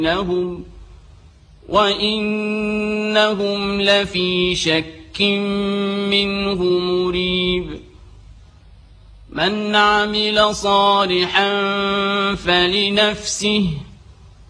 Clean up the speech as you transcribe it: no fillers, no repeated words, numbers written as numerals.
وإنهم لفي شك منه مريب من عمل صالحا فلنفسه